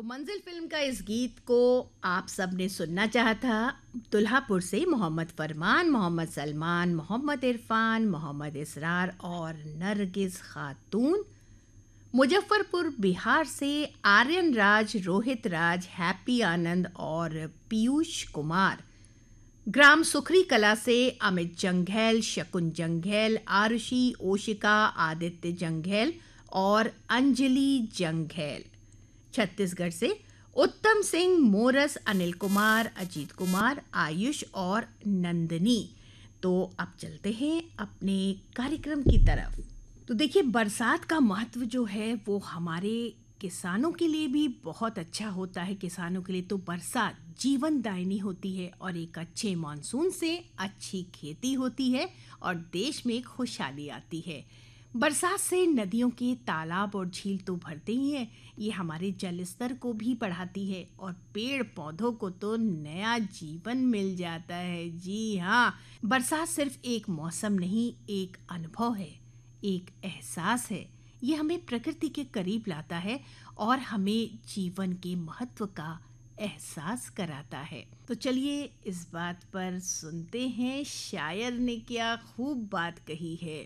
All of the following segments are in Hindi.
तो मंजिल फिल्म का इस गीत को आप सबने सुनना चाहा था। दुल्हापुर से मोहम्मद फरमान, मोहम्मद सलमान, मोहम्मद इरफान, मोहम्मद इसरार और नरगिस खातून। मुजफ्फरपुर बिहार से आर्यन राज, रोहित राज, हैप्पी आनंद और पीयूष कुमार। ग्राम सुखरी कला से अमित जंघैल, शकुन जंघैल, आरुषि, ओशिका, आदित्य जंघैल और अंजलि जंघैल। छत्तीसगढ़ से उत्तम सिंह, मोरस, अनिल कुमार, अजीत कुमार, आयुष और नंदनी। तो अब चलते हैं अपने कार्यक्रम की तरफ। तो देखिए, बरसात का महत्व जो है वो हमारे किसानों के लिए भी बहुत अच्छा होता है। किसानों के लिए तो बरसात जीवनदायिनी होती है और एक अच्छे मानसून से अच्छी खेती होती है और देश में खुशहाली आती है। बरसात से नदियों के तालाब और झील तो भरते ही हैं, ये हमारे जल स्तर को भी बढ़ाती है और पेड़ पौधों को तो नया जीवन मिल जाता है। जी हाँ, बरसात सिर्फ एक मौसम नहीं, एक अनुभव है, एक एहसास है। ये हमें प्रकृति के करीब लाता है और हमें जीवन के महत्व का एहसास कराता है। तो चलिए इस बात पर सुनते हैं शायर ने क्या खूब बात कही है।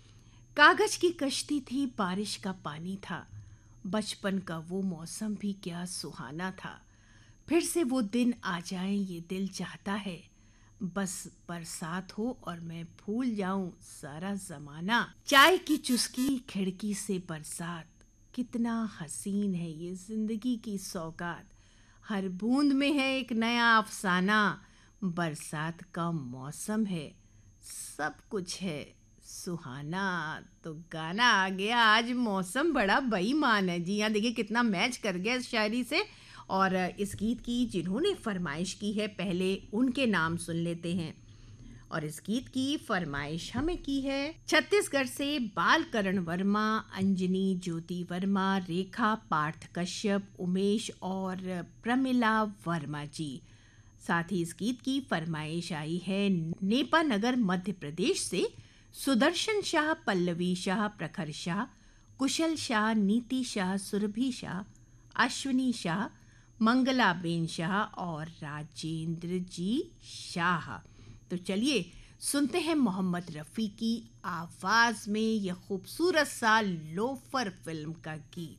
कागज की कश्ती थी, बारिश का पानी था, बचपन का वो मौसम भी क्या सुहाना था। फिर से वो दिन आ जाए ये दिल चाहता है, बस बरसात हो और मैं भूल जाऊं सारा जमाना। चाय की चुस्की, खिड़की से बरसात, कितना हसीन है ये जिंदगी की सौगात। हर बूंद में है एक नया अफसाना, बरसात का मौसम है, सब कुछ है सुहाना। तो गाना आ गया। आज मौसम बड़ा बेईमान है। जी हाँ, देखिए कितना मैच कर गया इस शायरी से। और इस गीत की जिन्होंने फरमाइश की है, पहले उनके नाम सुन लेते हैं। और इस गीत की फरमाइश हमें की है छत्तीसगढ़ से बालकरण वर्मा, अंजनी ज्योति वर्मा, रेखा पार्थ कश्यप, उमेश और प्रमिला वर्मा जी। साथ ही इस गीत की फरमाइश आई है नेपा नगर मध्य प्रदेश से सुदर्शन शाह, पल्लवी शाह, प्रखर शाह, कुशल शाह, नीति शाह, सुरभि शाह, अश्विनी शाह, मंगलाबेन शाह और राजेंद्र जी शाह। तो चलिए सुनते हैं मोहम्मद रफ़ी की आवाज़ में यह खूबसूरत सा लोफर फिल्म का गीत।